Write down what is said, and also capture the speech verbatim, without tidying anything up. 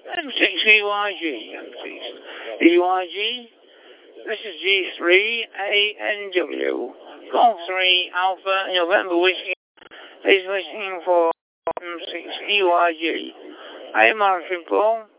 M six E Y G, M six E Y G, this is G three A N W, Golf three Alpha November Whiskey, is listening for M six E Y G. I am Martin Paul.